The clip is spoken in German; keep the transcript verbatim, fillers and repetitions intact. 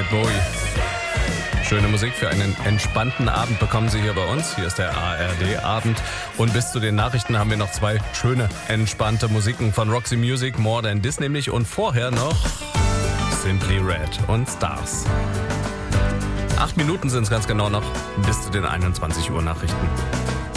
David Bowie. Schöne Musik für einen entspannten Abend bekommen Sie hier bei uns. Hier ist der A R D-Abend. Und bis zu den Nachrichten haben wir noch zwei schöne, entspannte Musiken von Roxy Music, More Than This nämlich. Und vorher noch Simply Red und Stars. Acht Minuten sind es ganz genau noch bis zu den einundzwanzig Uhr Nachrichten.